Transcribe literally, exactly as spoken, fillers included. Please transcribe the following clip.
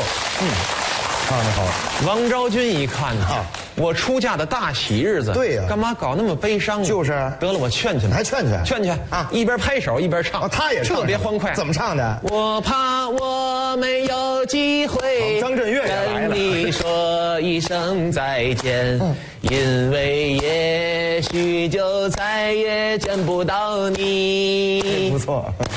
嗯，唱得好。 王昭君一看呢，啊，我出嫁的大喜日子， 对呀， 干嘛搞那么悲伤呢？ 就是得了，我劝劝他， 还劝劝， 劝劝啊！一边拍手一边唱， 哦，他也特别欢快。 怎么唱的？ 我怕我没有机会， 张震岳也来了， 跟你说一声再见，因为也许就再也见不到你。 不错。